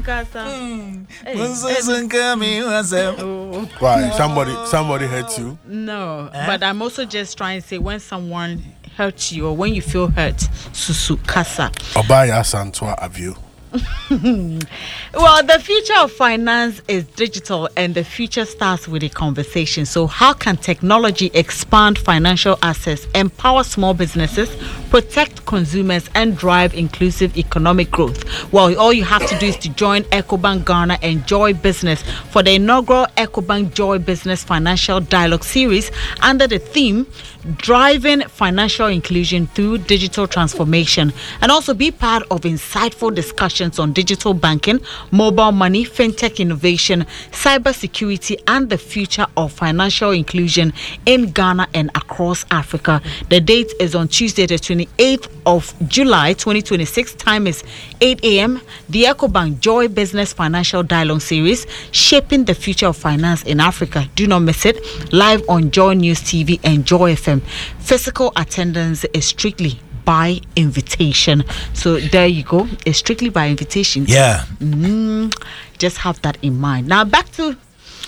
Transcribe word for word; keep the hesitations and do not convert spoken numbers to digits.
Why? Somebody, somebody hurt you? No, eh? But I'm also just trying to say when someone hurts you or when you feel hurt, susu kasa. Obaya Santwa Avio. Well, the future of finance is digital and the future starts with a conversation. So how can technology expand financial access, empower small businesses, protect consumers and drive inclusive economic growth? Well, all you have to do is to join Ecobank Ghana and Joy Business for the inaugural Ecobank Joy Business Financial Dialogue Series under the theme Driving Financial Inclusion Through Digital Transformation, and also be part of insightful discussions on digital banking, mobile money, fintech innovation, cybersecurity, and the future of financial inclusion in Ghana and across Africa. The date is on Tuesday, the twenty-eighth of July, twenty twenty-six. Time is eight a.m. The Ecobank Joy Business Financial Dialogue Series, Shaping the Future of Finance in Africa. Do not miss it. Live on Joy News T V and Joy F M. Physical attendance is strictly by invitation. So there you go. It's strictly by invitation. Yeah. Mm, just have that in mind. Now back to